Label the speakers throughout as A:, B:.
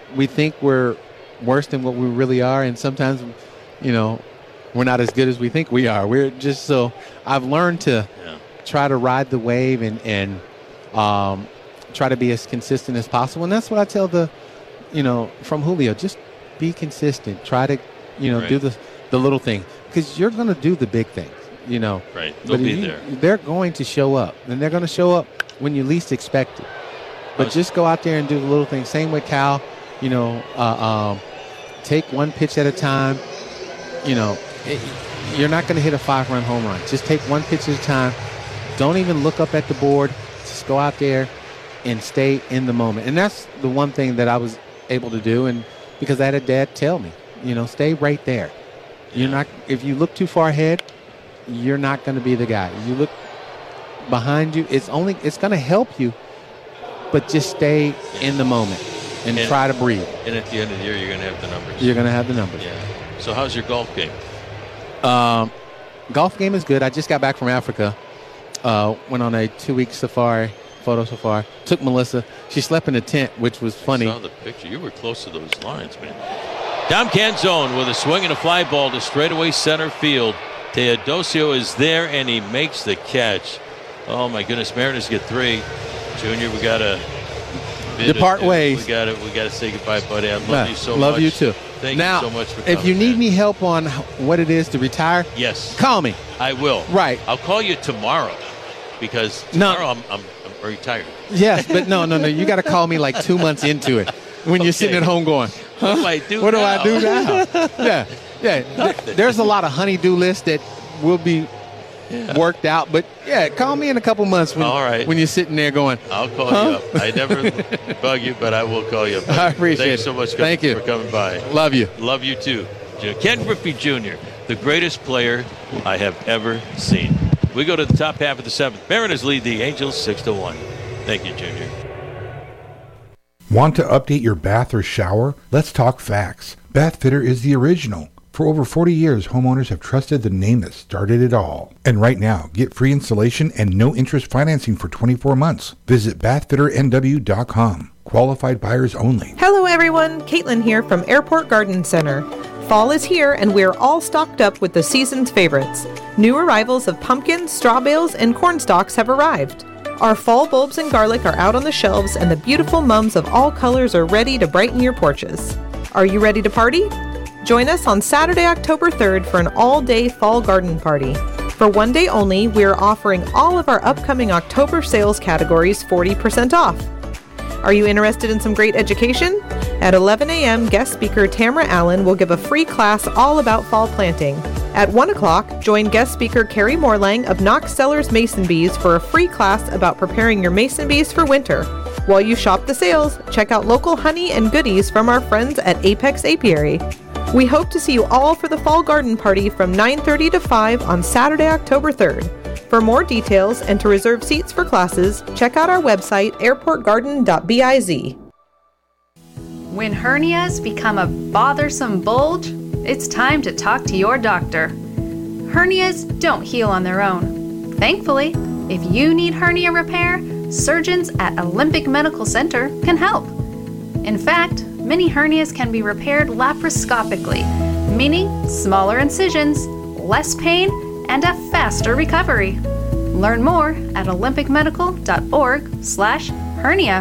A: we think we're worse than what we really are, and sometimes, we're not as good as we think we are. We're just so I've learned to try to ride the wave and try to be as consistent as possible, and that's what I tell from Julio, just be consistent. Try to do the little thing, because you're going to do the big things.
B: Right. They'll be there. They're
A: going to show up, and they're going to show up when you least expect it. But just go out there and do the little things. Same with Cal. Take one pitch at a time. You're not going to hit a 5-run home run. Just take one pitch at a time. Don't even look up at the board. Just go out there and stay in the moment. And that's the one thing that I was able to do, and because I had a dad tell me, stay right there. You're not. If you look too far ahead, you're not going to be the guy. You look behind you, it's going to help you, but just stay in the moment and try to breathe.
B: And at the end of the year, you're going to have the numbers.
A: You're going to have the numbers.
B: Yeah. So how's your golf game?
A: Golf game is good. I just got back from Africa. Went on a 2-week photo safari. Took Melissa. She slept in a tent, which was funny.
B: I saw the picture. You were close to those lines, man. Dom Canzone with a swing and a fly ball to straightaway center field. Teodosio is there, and he makes the catch. Oh, my goodness. Mariners get 3. Junior, we got to
A: depart ways.
B: We got to say goodbye, buddy. I love you so much.
A: Love you, too.
B: Thank you so much for coming.
A: If you need me help on what it is to retire,
B: yes,
A: call me.
B: I will.
A: Right.
B: I'll call you tomorrow, because tomorrow I'm retired.
A: Yes, but no. You got to call me like 2 months into it when you're sitting at home going, huh?
B: What do I do now?
A: Yeah. There's a lot of honey-do lists that will be worked out, but call me in a couple months when you're sitting there going,
B: I'll call you up. I never bug you, but I will call you up.
A: I appreciate it.
B: Thanks so much
A: for
B: coming by.
A: Love you.
B: Love you too. Ken Griffey Jr., the greatest player I have ever seen. We go to the top half of the 7th. Mariners lead the Angels 6-1. Thank you, Junior.
C: Want to update your bath or shower? Let's talk facts. Bath Fitter is the original. For over 40 years, homeowners have trusted the name that started it all. And right now, get free installation and no interest financing for 24 months. Visit bathfitternw.com. Qualified buyers only.
D: Hello everyone, Caitlin here from Airport Garden Center. Fall is here and we're all stocked up with the season's favorites. New arrivals of pumpkins, straw bales, and corn stalks have arrived. Our fall bulbs and garlic are out on the shelves, and the beautiful mums of all colors are ready to brighten your porches. Are you ready to party? Join us on Saturday, October 3rd for an all-day fall garden party. For one day only, we are offering all of our upcoming October sales categories 40% off. Are you interested in some great education? At 11 a.m., guest speaker Tamara Allen will give a free class all about fall planting. At 1 o'clock, join guest speaker Carrie Morlang of Knox Cellars Mason Bees for a free class about preparing your mason bees for winter. While you shop the sales, check out local honey and goodies from our friends at Apex Apiary. We hope to see you all for the fall garden party from 9:30 to 5 on Saturday, October 3rd. For more details and to reserve seats for classes, check out our website, airportgarden.biz.
E: When hernias become a bothersome bulge, it's time to talk to your doctor. Hernias don't heal on their own. Thankfully, if you need hernia repair, surgeons at Olympic Medical Center can help. In fact, many hernias can be repaired laparoscopically, meaning smaller incisions, less pain, and a faster recovery. Learn more at olympicmedical.org/hernia.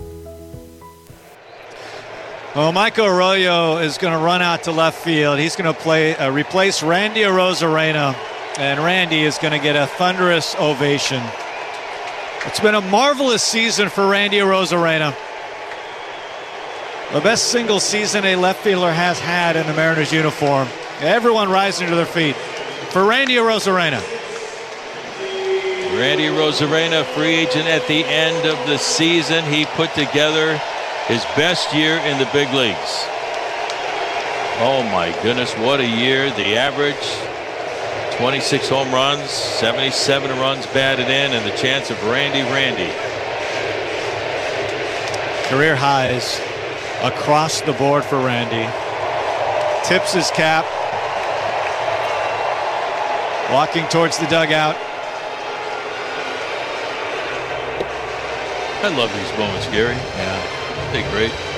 F: Well, Michael Arroyo is going to run out to left field. He's going to replace Randy Arozarena, and Randy is going to get a thunderous ovation. It's been a marvelous season for Randy Arozarena. The best single season a left fielder has had in a Mariners uniform. Everyone rising to their feet for Randy Arozarena.
B: Randy Arozarena, free agent at the end of the season. He put together his best year in the big leagues. Oh my goodness, what a year. The average, 26 home runs, 77 runs batted in, and the chance of Randy.
F: Career highs across the board for Randy. Tips his cap. Walking towards the dugout.
B: I love these moments, Gary.
F: Yeah.
B: They're great.